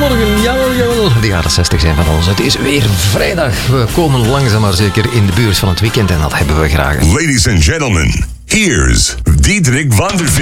Goedemorgen, jawel. De jaren 60 zijn van ons. Het is weer vrijdag. We komen langzaam maar zeker in de buurt van het weekend en dat hebben we graag. Ladies and gentlemen, here's Diederik van der Veen.